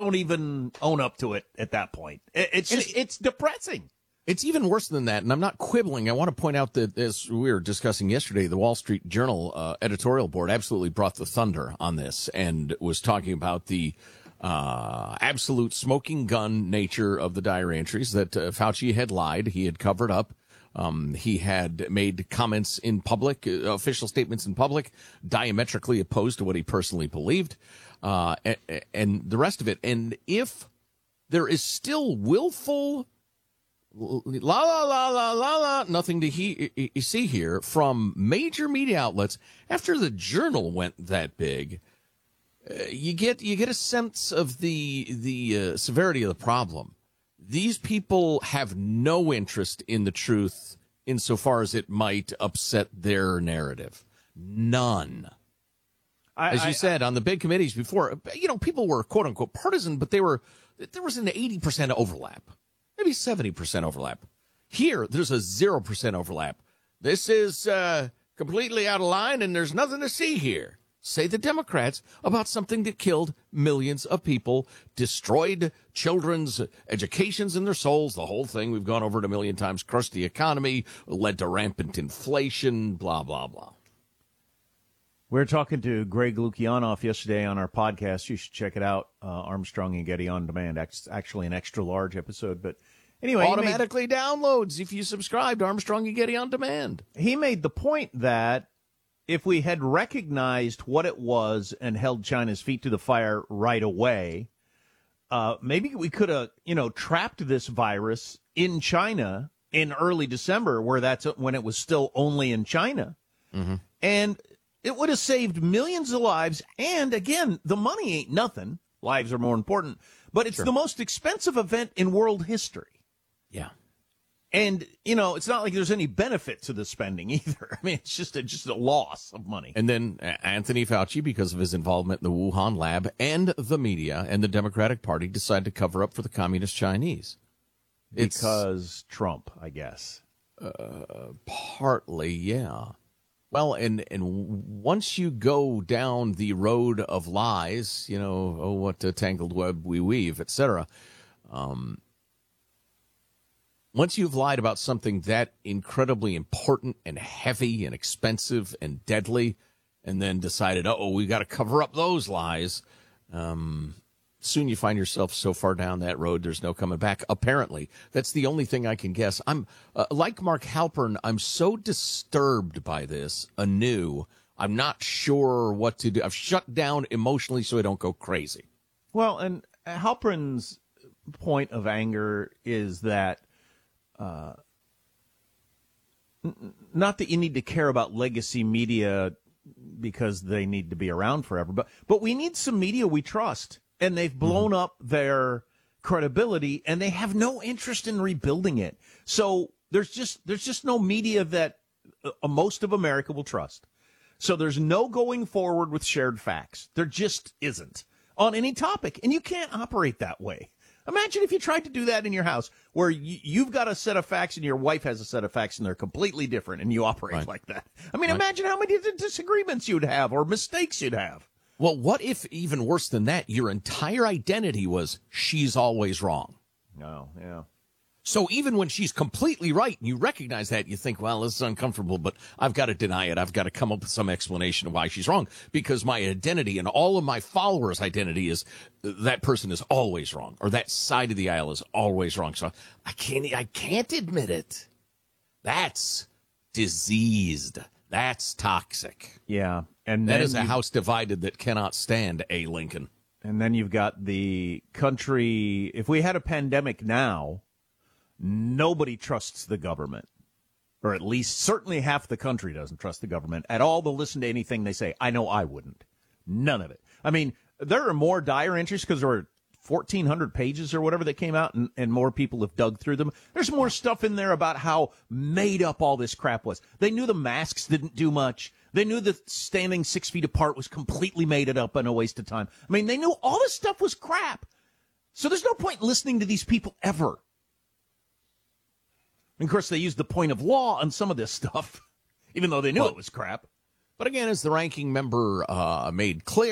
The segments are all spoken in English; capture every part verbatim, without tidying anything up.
won't even own up to it at that point. It's just, it's depressing. It's even worse than that, and I'm not quibbling. I want to point out that, as we were discussing yesterday, the Wall Street Journal uh, editorial board absolutely brought the thunder on this and was talking about the uh, absolute smoking gun nature of the diary entries, that uh, Fauci had lied. He had covered up. Um, he had made comments in public, uh, official statements in public, diametrically opposed to what he personally believed, uh, and, and the rest of it. And if there is still willful La la la la la la. Nothing to he, he, see here from major media outlets. After the Journal went that big, uh, you get you get a sense of the the uh, severity of the problem. These people have no interest in the truth, insofar as it might upset their narrative. None. I, as you I, said I, on the big committees before, you know, people were quote unquote partisan, but they were there was an eighty percent overlap. Maybe seventy percent overlap. Here, there's a zero percent overlap. This is uh, completely out of line, and there's nothing to see here, say the Democrats, about something that killed millions of people, destroyed children's educations and their souls, the whole thing we've gone over it a million times, crushed the economy, led to rampant inflation, blah, blah, blah. We were talking to Greg Lukianoff yesterday on our podcast. You should check it out, uh, Armstrong and Getty On Demand. It's actually an extra-large episode, but anyway. Automatically made, downloads if you subscribe to Armstrong and Getty On Demand. He made the point that if we had recognized what it was and held China's feet to the fire right away, uh, maybe we could have, you know, trapped this virus in China in early December, where that's when it was still only in China. Mm-hmm. And it would have saved millions of lives, and again, the money ain't nothing. Lives are more important, but it's sure. the most expensive event in world history. Yeah. And, you know, it's not like there's any benefit to the spending either. I mean, it's just a, just a loss of money. And then Anthony Fauci, because of his involvement in the Wuhan lab and the media and the Democratic Party, decided to cover up for the Communist Chinese. Because it's, Trump, I guess. Uh, partly, yeah. Well, and, and once you go down the road of lies, you know, oh, what a tangled web we weave, et cetera, um, once you've lied about something that incredibly important and heavy and expensive and deadly, and then decided, uh-oh, we got to cover up those lies, um, soon you find yourself so far down that road, there's no coming back. Apparently, that's the only thing I can guess. I'm uh, like Mark Halpern. I'm so disturbed by this anew. I'm not sure what to do. I've shut down emotionally so I don't go crazy. Well, and Halpern's point of anger is that uh, n- not that you need to care about legacy media because they need to be around forever, but but we need some media we trust. And they've blown mm-hmm. up their credibility, and they have no interest in rebuilding it. So there's just there's just no media that uh, most of America will trust. So there's no going forward with shared facts. There just isn't on any topic, and you can't operate that way. Imagine if you tried to do that in your house, where y- you've got a set of facts and your wife has a set of facts, and they're completely different, and you operate right. like that. I mean, right. imagine how many disagreements you'd have or mistakes you'd have. Well, what if, even worse than that, your entire identity was she's always wrong? No, oh, yeah. So even when she's completely right and you recognize that, you think, well, this is uncomfortable, but I've got to deny it. I've got to come up with some explanation of why she's wrong, because my identity and all of my followers' identity is that person is always wrong, or that side of the aisle is always wrong. So I can't, I can't admit it. That's diseased. That's toxic. Yeah. And that is a house divided that cannot stand a Lincoln. And then you've got the country. If we had a pandemic now, nobody trusts the government, or at least certainly half the country doesn't trust the government at all. They'll listen to anything they say. I know I wouldn't. None of it. I mean, there are more dire entries because there were fourteen hundred pages or whatever that came out, and, and more people have dug through them. There's more stuff in there about how made up all this crap was. They knew the masks didn't do much. They knew that standing six feet apart was completely made it up and a waste of time. I mean, they knew all this stuff was crap. So there's no point in listening to these people ever. And of course, they used the point of law on some of this stuff, even though they knew well, it was crap. But again, as the ranking member uh, made clear,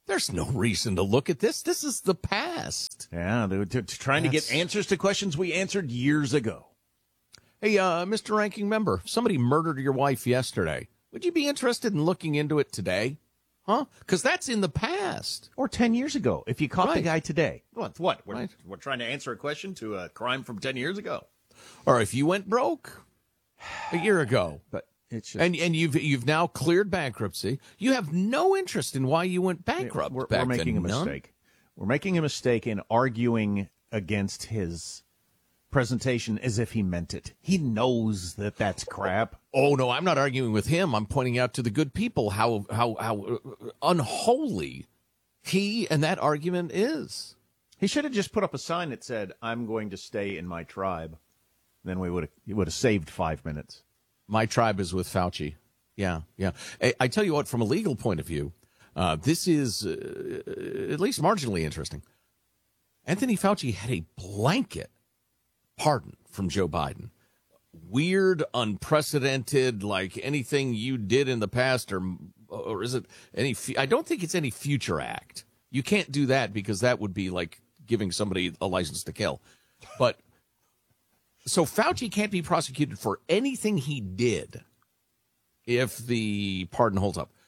There's no reason to look at this. This is the past. Yeah, they were t- t- trying That's... to get answers to questions we answered years ago. Hey, uh, Mister Ranking Member, somebody murdered your wife yesterday. Would you be interested in looking into it today? Huh? Because that's in the past. Or ten years ago, if you caught right. the guy today. What? What? We're, right. we're trying to answer a question to a crime from ten years ago. Or if you went broke a year ago. But it's just... And and you've you've now cleared bankruptcy. You have no interest in why you went bankrupt. We're, back we're making then. a None? mistake. We're making a mistake in arguing against his presentation as if he meant it. He knows that that's crap. Oh, no, I'm not arguing with him. I'm pointing out to the good people how how how unholy he and that argument is. He should have just put up a sign that said, "I'm going to stay in my tribe." Then we would have he would have saved five minutes. My tribe is with Fauci. Yeah, yeah. I, I tell you what, from a legal point of view, uh, this is uh, at least marginally interesting. Anthony Fauci had a blanket pardon from Joe Biden. Weird, unprecedented, like anything you did in the past, or or is it any? I don't think it's any future act. You can't do that because that would be like giving somebody a license to kill. But so Fauci can't be prosecuted for anything he did if the pardon holds up.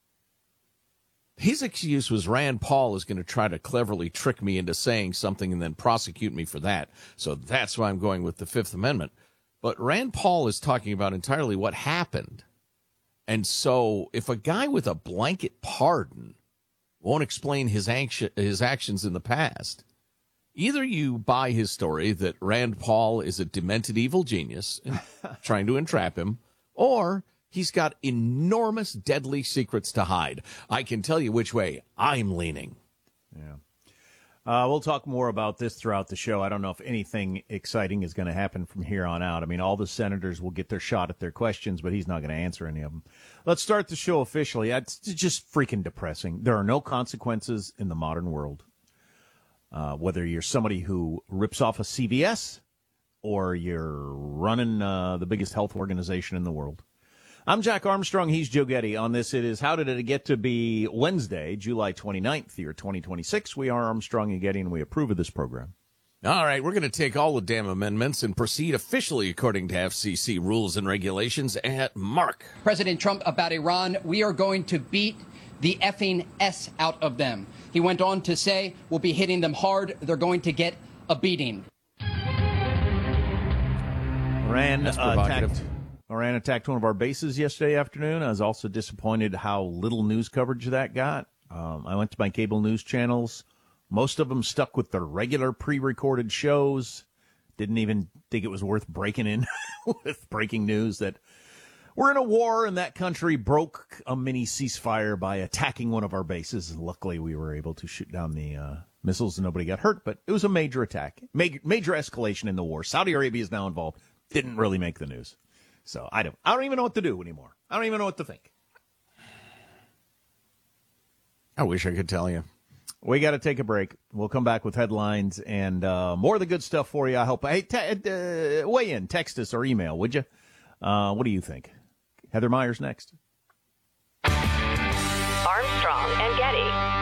His excuse was Rand Paul is going to try to cleverly trick me into saying something and then prosecute me for that. So that's why I'm going with the Fifth Amendment. But Rand Paul is talking about entirely what happened. And so if a guy with a blanket pardon won't explain his, anx- his actions in the past, either you buy his story that Rand Paul is a demented evil genius trying to entrap him, or he's got enormous, deadly secrets to hide. I can tell you which way I'm leaning. Yeah. Uh, we'll talk more about this throughout the show. I don't know if anything exciting is going to happen from here on out. I mean, all the senators will get their shot at their questions, but he's not going to answer any of them. Let's start the show officially. It's just freaking depressing. There are no consequences in the modern world. Uh, whether you're somebody who rips off a C V S or you're running uh, the biggest health organization in the world. I'm Jack Armstrong. He's Joe Getty. On this, it is How Did It Get to Be Wednesday, July twenty-ninth, year twenty twenty-six. We are Armstrong and Getty, and we approve of this program. All right, we're going to take all the damn amendments and proceed officially according to F C C rules and regulations at Mark. President Trump about Iran, we are going to beat the effing S out of them. He went on to say, we'll be hitting them hard. They're going to get a beating. Iran uh, attacked, Iran attacked one of our bases yesterday afternoon. I was also disappointed how little news coverage that got. Um, I went to my cable news channels. Most of them stuck with their regular pre-recorded shows. Didn't even think it was worth breaking in with breaking news that we're in a war and that country broke a mini ceasefire by attacking one of our bases. Luckily, we were able to shoot down the uh, missiles and nobody got hurt, but it was a major attack, major, major escalation in the war. Saudi Arabia is now involved. Didn't really make the news. So I don't, I don't even know what to do anymore. I don't even know what to think. I wish I could tell you. We got to take a break. We'll come back with headlines and uh, more of the good stuff for you. I hope. Hey, te- uh, weigh in, text us or email, would you? Uh, what do you think? Heather Myers next. Armstrong and Getty.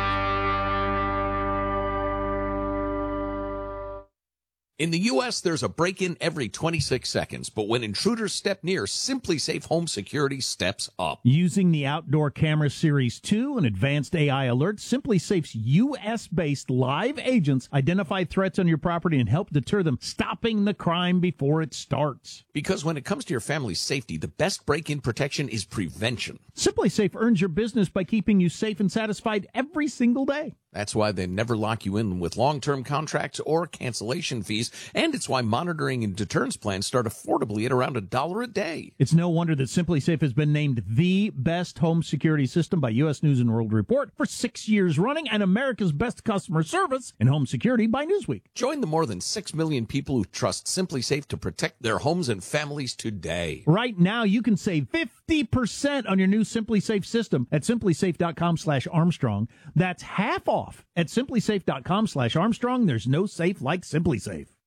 In the U S, there's a break-in every twenty-six seconds, but when intruders step near, SimpliSafe Home Security steps up. Using the Outdoor Camera Series two and advanced A I alerts, SimpliSafe's U S-based live agents identify threats on your property and help deter them, stopping the crime before it starts. Because when it comes to your family's safety, the best break-in protection is prevention. SimpliSafe earns your business by keeping you safe and satisfied every single day. That's why they never lock you in with long-term contracts or cancellation fees, and it's why monitoring and deterrence plans start affordably at around a dollar a day. It's no wonder that SimpliSafe has been named the best home security system by U S News and World Report for six years running and America's best customer service in home security by Newsweek. Join the more than six million people who trust SimpliSafe to protect their homes and families today. Right now, you can save fifty percent on your new SimpliSafe system at SimpliSafe.com slash Armstrong. That's half off at SimpliSafe.com slash Armstrong. There's no safe like SimpliSafe.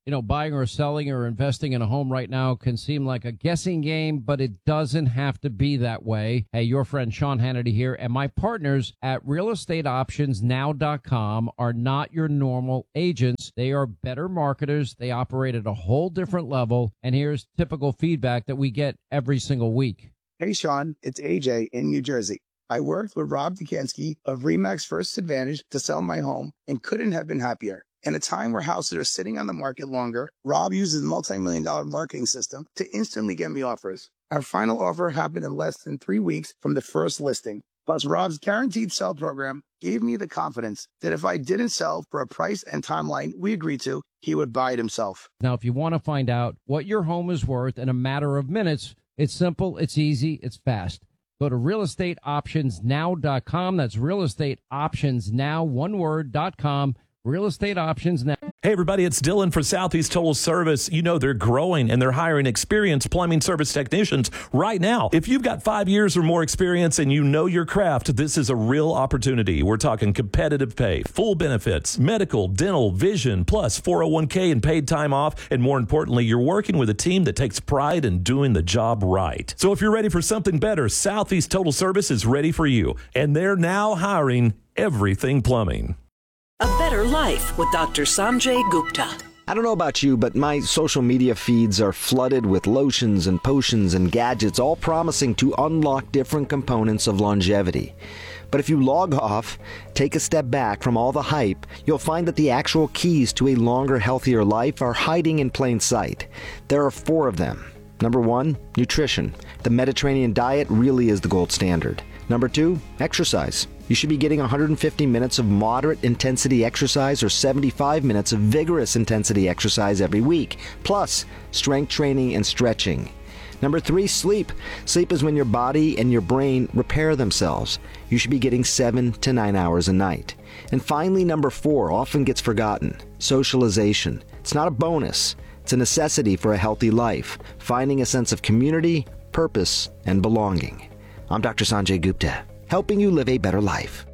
You know, buying or selling or investing in a home right now can seem like a guessing game, but it doesn't have to be that way. Hey, your friend Sean Hannity here, and my partners at real estate options now dot com are not your normal agents. They are better marketers. They operate at a whole different level, and here's typical feedback that we get every single week. Hey, Sean, it's A J in New Jersey. I worked with Rob Dukansky of Remax First Advantage to sell my home and couldn't have been happier. In a time where houses are sitting on the market longer, Rob uses a multi-million dollar marketing system to instantly get me offers. Our final offer happened in less than three weeks from the first listing. Plus, Rob's guaranteed sell program gave me the confidence that if I didn't sell for a price and timeline we agreed to, he would buy it himself. Now, if you want to find out what your home is worth in a matter of minutes, it's simple, it's easy, it's fast. Go to real estate options now dot com. That's real estate options now, one word, dot com. Real Estate Options Now. Hey, everybody, it's Dylan for Southeast Total Service. You know, they're growing and they're hiring experienced plumbing service technicians right now. If you've got five years or more experience and you know your craft, this is a real opportunity. We're talking competitive pay, full benefits, medical, dental, vision, plus four oh one k and paid time off. And more importantly, you're working with a team that takes pride in doing the job right. So if you're ready for something better, Southeast Total Service is ready for you. And they're now hiring everything plumbing. A better life with Doctor Sanjay Gupta. I don't know about you, but my social media feeds are flooded with lotions and potions and gadgets, all promising to unlock different components of longevity. But if you log off, take a step back from all the hype, you'll find that the actual keys to a longer, healthier life are hiding in plain sight. There are four of them. Number one, nutrition. The Mediterranean diet really is the gold standard. Number two, exercise. You should be getting one hundred fifty minutes of moderate intensity exercise or seventy-five minutes of vigorous intensity exercise every week, plus strength training and stretching. Number three, sleep. Sleep is when your body and your brain repair themselves. You should be getting seven to nine hours a night. And finally, number four, often gets forgotten, socialization. It's not a bonus. It's a necessity for a healthy life, finding a sense of community, purpose, and belonging. I'm Doctor Sanjay Gupta, helping you live a better life.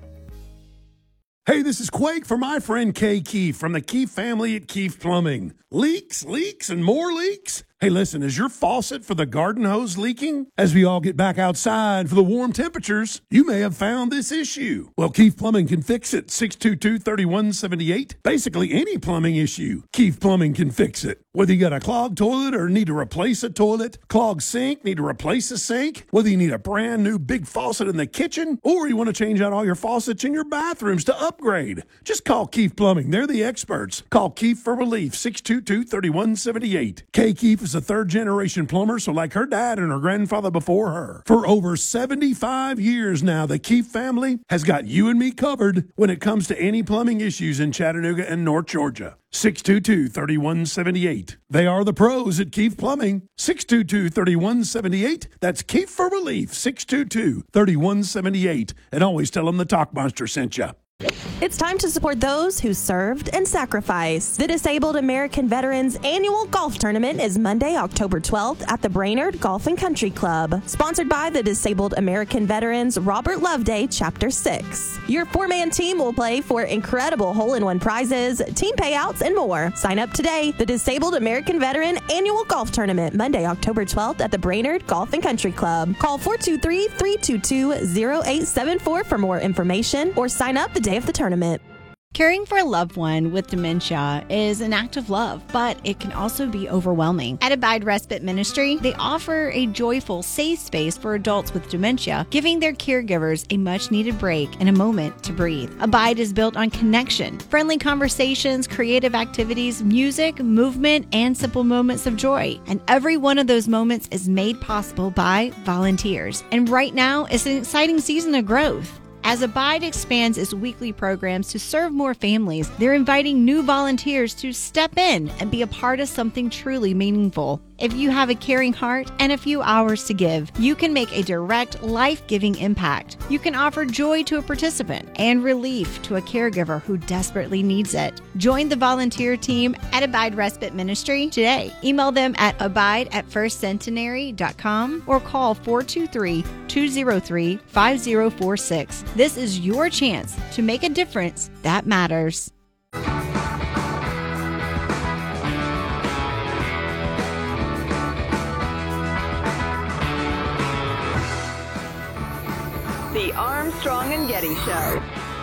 Hey, this is Quake for my friend Kay Keefe from the Keefe family at Keefe Plumbing. Leaks, leaks, and more leaks? Hey, listen, is your faucet for the garden hose leaking? As we all get back outside for the warm temperatures, you may have found this issue. Well, Keefe Plumbing can fix it. six two two, three one seven eight. Basically, any plumbing issue, Keefe Plumbing can fix it. Whether you got a clogged toilet or need to replace a toilet, clogged sink, need to replace a sink, whether you need a brand new big faucet in the kitchen, or you want to change out all your faucets in your bathrooms to upgrade, just call Keefe Plumbing. They're the experts. Call Keefe for relief, six two two, three one seven eight. Kay Keefe is a third-generation plumber, so like her dad and her grandfather before her. For over seventy-five years now, the Keefe family has got you and me covered when it comes to any plumbing issues in Chattanooga and North Georgia. six two two, three one seven eight. They are the pros at Keefe Plumbing. six two two, three one seven eight. That's Keefe for relief, six two two, three one seven eight. And always tell them the Talk Monster sent you. It's time to support those who served and sacrificed. The Disabled American Veterans Annual Golf Tournament is Monday, October twelfth at the Brainerd Golf and Country Club. Sponsored by the Disabled American Veterans Robert Loveday Chapter six. Your four-man team will play for incredible hole-in-one prizes, team payouts, and more. Sign up today. The Disabled American Veteran Annual Golf Tournament, Monday, October twelfth at the Brainerd Golf and Country Club. Call four two three, three two two, zero eight seven four for more information or sign up the day of the tournament. Caring for a loved one with dementia is an act of love, but it can also be overwhelming. At Abide Respite Ministry, they offer a joyful, safe space for adults with dementia, giving their caregivers a much-needed break and a moment to breathe. Abide is built on connection, friendly conversations, creative activities, music, movement, and simple moments of joy. And every one of those moments is made possible by volunteers. And right now, it's an exciting season of growth. As Abide expands its weekly programs to serve more families, they're inviting new volunteers to step in and be a part of something truly meaningful. If you have a caring heart and a few hours to give, you can make a direct, life-giving impact. You can offer joy to a participant and relief to a caregiver who desperately needs it. Join the volunteer team at Abide Respite Ministry today. Email them at abide at first centenary dot com or call four two three, two zero three, five zero four six. This is your chance to make a difference that matters. Armstrong and Getty Show.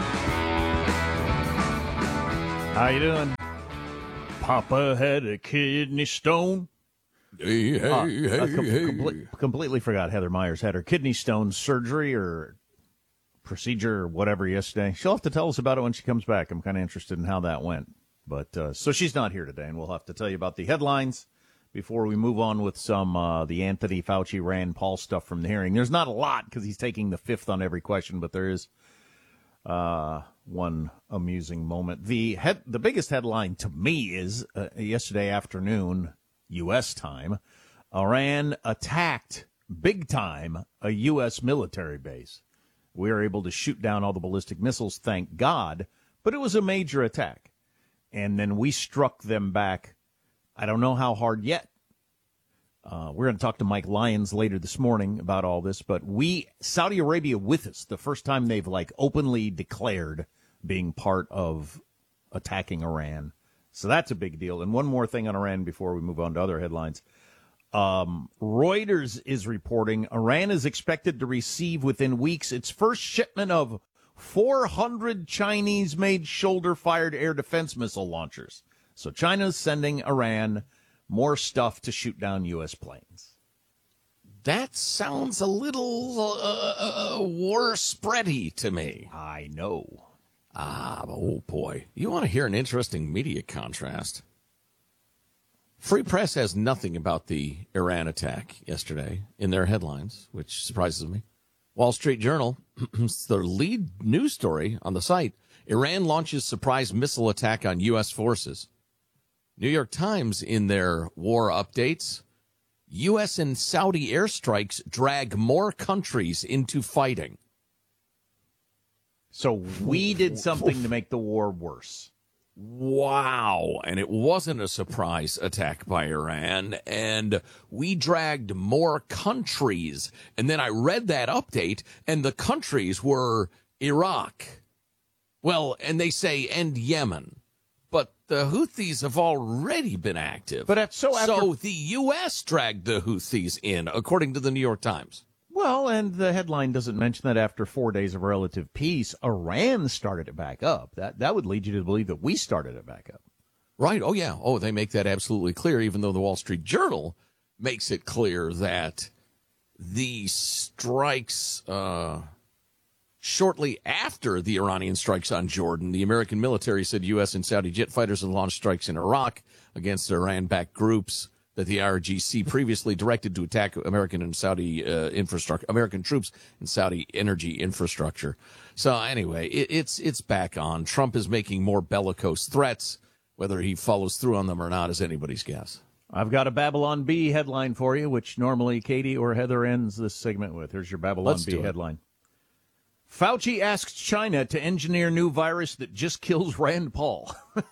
How you doing? Papa had a kidney stone. Hey, hey, uh, hey, I com- hey. complete, completely forgot Heather Myers had her kidney stone surgery or procedure or whatever yesterday. She'll have to tell us about it when she comes back. I'm kind of interested in how that went. But uh, so she's not here today, and we'll have to tell you about the headlines before we move on with some uh, the Anthony Fauci, Rand Paul stuff from the hearing. There's not a lot because he's taking the fifth on every question, but there is uh, one amusing moment. The head, the biggest headline to me is uh, yesterday afternoon, U S time, Iran attacked big time a U S military base. We were able to shoot down all the ballistic missiles, thank God, but it was a major attack. And then we struck them back. I don't know how hard yet. Uh, we're going to talk to Mike Lyons later this morning about all this, but we, Saudi Arabia with us, the first time they've like openly declared being part of attacking Iran. So that's a big deal. And one more thing on Iran before we move on to other headlines. Um, Reuters is reporting Iran is expected to receive within weeks its first shipment of four hundred Chinese-made shoulder-fired air defense missile launchers. So China's sending Iran more stuff to shoot down U S planes. That sounds a little uh, uh, war spready to me. I know. Ah, oh boy. You want to hear an interesting media contrast? Free Press has nothing about the Iran attack yesterday in their headlines, which surprises me. Wall Street Journal, the lead news story on the site, Iran launches surprise missile attack on U S forces. New York Times, in their war updates, U S and Saudi airstrikes drag more countries into fighting. So we did something to make the war worse. Wow. And it wasn't a surprise attack by Iran. And we dragged more countries. And then I read that update, and the countries were Iraq. Well, and they say, and Yemen. But the Houthis have already been active. But that's so after- So the U S dragged the Houthis in, according to the New York Times. Well, and the headline doesn't mention that after four days of relative peace, Iran started it back up. That that would lead you to believe that we started it back up. Right. Oh, yeah. Oh, they make that absolutely clear, even though the Wall Street Journal makes it clear that the strikes uh, shortly after the Iranian strikes on Jordan, the American military said U S and Saudi jet fighters had launched strikes in Iraq against Iran-backed groups that the I R G C previously directed to attack American and Saudi uh, infrastructure, American troops and Saudi energy infrastructure. So anyway, it, it's it's back on. Trump is making more bellicose threats. Whether he follows through on them or not is anybody's guess. I've got a Babylon Bee headline for you, which normally Katie or Heather ends this segment with. Here's your Babylon Let's Bee headline. Fauci asks China to engineer new virus that just kills Rand Paul.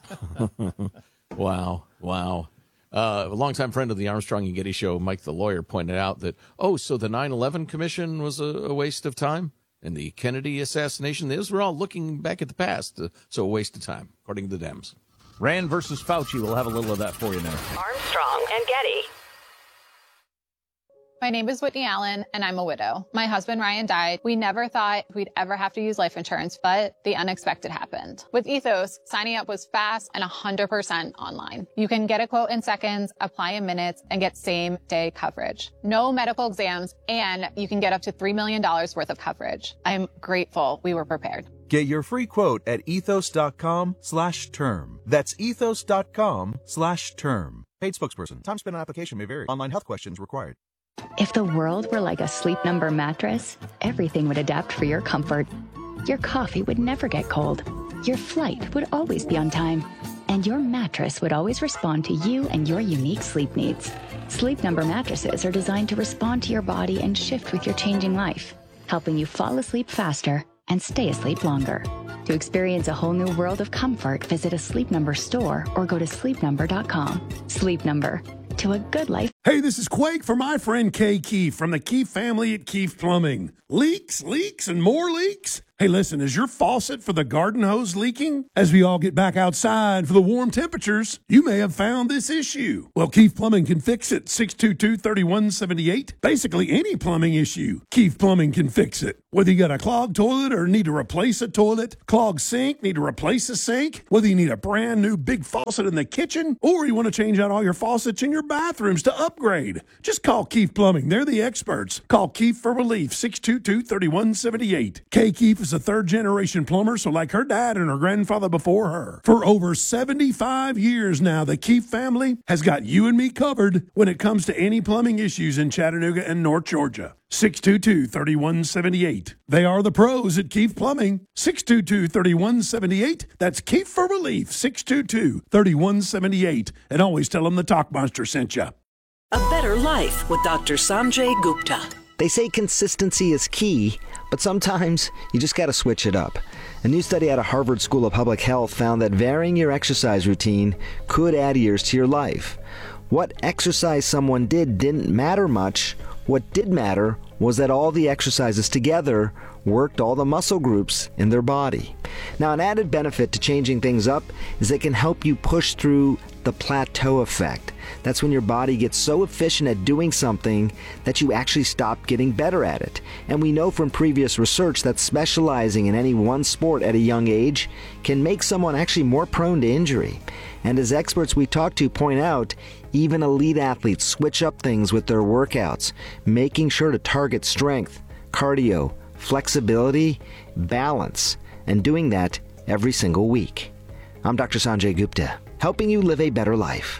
Wow, wow. Uh, a longtime friend of the Armstrong and Getty show, Mike the lawyer, pointed out that, oh, so the nine eleven Commission was a, a waste of time? And the Kennedy assassination, those were all looking back at the past, uh, so a waste of time, according to the Dems. Rand versus Fauci. We'll have a little of that for you now. Armstrong and Getty. My name is Whitney Allen, and I'm a widow. My husband, Ryan, died. We never thought we'd ever have to use life insurance, but the unexpected happened. With Ethos, signing up was fast and one hundred percent online. You can get a quote in seconds, apply in minutes, and get same-day coverage. No medical exams, and you can get up to three million dollars worth of coverage. I'm grateful we were prepared. Get your free quote at ethos.com slash term. That's ethos.com slash term. Paid spokesperson. Time spent on application may vary. Online health questions required. If the world were like a Sleep Number mattress, everything would adapt for your comfort. Your coffee would never get cold. Your flight would always be on time. And your mattress would always respond to you and your unique sleep needs. Sleep Number mattresses are designed to respond to your body and shift with your changing life, helping you fall asleep faster and stay asleep longer. To experience a whole new world of comfort, visit a Sleep Number store or go to sleep number dot com. Sleep Number. To a good life. Hey, this is Quake for my friend Kay Keefe from the Keefe family at Keefe Plumbing. Leaks, leaks, and more leaks? Hey, listen, is your faucet for the garden hose leaking? As we all get back outside for the warm temperatures, you may have found this issue. Well, Keefe Plumbing can fix it. six two two, three one seven eight. Basically, any plumbing issue, Keefe Plumbing can fix it. Whether you got a clogged toilet or need to replace a toilet, clogged sink, need to replace a sink, whether you need a brand new big faucet in the kitchen, or you want to change out all your faucets in your bathrooms to upgrade, just call Keefe Plumbing. They're the experts. Call Keefe for relief, six two two, three one seven eight. Kay Keefe is a third-generation plumber, so like her dad and her grandfather before her. For over seventy-five years now, the Keefe family has got you and me covered when it comes to any plumbing issues in Chattanooga and North Georgia. six two two, three one seven eight. They are the pros at Keefe Plumbing. six two two, three one seven eight. That's Keefe for relief, six two two, three one seven eight. And always tell them the Talk Monster sent you. A better life with Doctor Sanjay Gupta. They say consistency is key, but sometimes you just got to switch it up. A new study out of Harvard School of Public Health found that varying your exercise routine could add years to your life. What exercise someone did didn't matter much. What did matter was that all the exercises together worked all the muscle groups in their body. Now, an added benefit to changing things up is it can help you push through the plateau effect. That's when your body gets so efficient at doing something that you actually stop getting better at it. And we know from previous research that specializing in any one sport at a young age can make someone actually more prone to injury. And as experts we talk to point out, even elite athletes switch up things with their workouts, making sure to target strength, cardio, flexibility, balance, and doing that every single week. I'm Doctor Sanjay Gupta, helping you live a better life.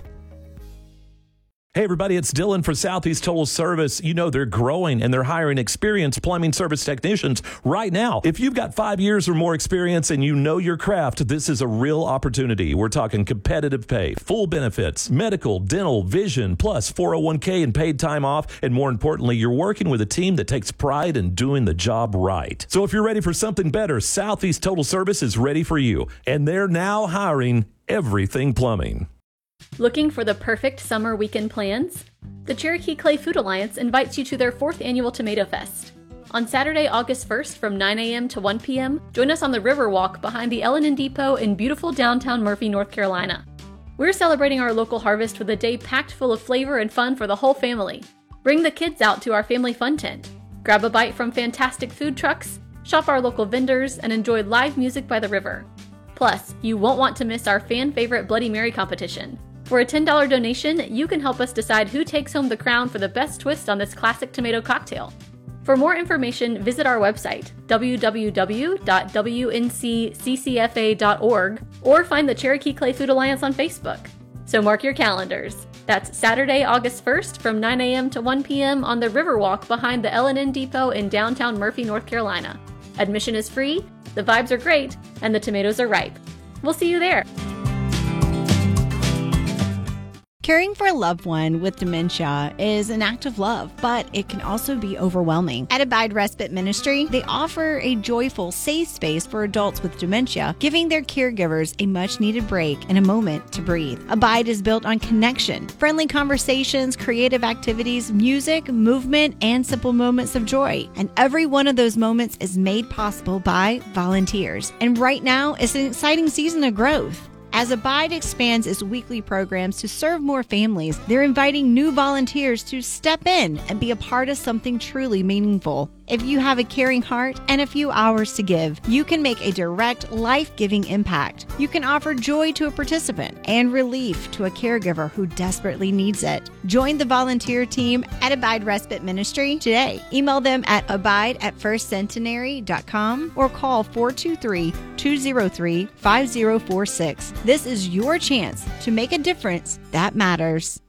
Hey, everybody, it's Dylan for Southeast Total Service. You know, they're growing and they're hiring experienced plumbing service technicians right now. If you've got five years or more experience and you know your craft, this is a real opportunity. We're talking competitive pay, full benefits, medical, dental, vision, plus four oh one k and paid time off. And more importantly, you're working with a team that takes pride in doing the job right. So if you're ready for something better, Southeast Total Service is ready for you. And they're now hiring everything plumbing. Looking for the perfect summer weekend plans? The Cherokee Clay Food Alliance invites you to their fourth annual Tomato Fest. On Saturday, August first from nine a.m. to one p.m., join us on the Riverwalk behind the L and N Depot in beautiful downtown Murphy, North Carolina. We're celebrating our local harvest with a day packed full of flavor and fun for the whole family. Bring the kids out to our family fun tent. Grab a bite from fantastic food trucks, shop our local vendors, and enjoy live music by the river. Plus, you won't want to miss our fan-favorite Bloody Mary competition. For a ten dollars donation, you can help us decide who takes home the crown for the best twist on this classic tomato cocktail. For more information, visit our website, w w w dot w n c c c f a dot org, or find the Cherokee Clay Food Alliance on Facebook. So mark your calendars. That's Saturday, August first from nine a.m. to one p.m. on the Riverwalk behind the L and N Depot in downtown Murphy, North Carolina. Admission is free, the vibes are great, and the tomatoes are ripe. We'll see you there. Caring for a loved one with dementia is an act of love, but it can also be overwhelming. At Abide Respite Ministry, they offer a joyful, safe space for adults with dementia, giving their caregivers a much-needed break and a moment to breathe. Abide is built on connection, friendly conversations, creative activities, music, movement, and simple moments of joy. And every one of those moments is made possible by volunteers. And right now, it's an exciting season of growth. As Abide expands its weekly programs to serve more families, they're inviting new volunteers to step in and be a part of something truly meaningful. If you have a caring heart and a few hours to give, you can make a direct, life-giving impact. You can offer joy to a participant and relief to a caregiver who desperately needs it. Join the volunteer team at Abide Respite Ministry today. Email them at abide at first centenary dot com or call four two three, two zero three, five zero four six. This is your chance to make a difference that matters.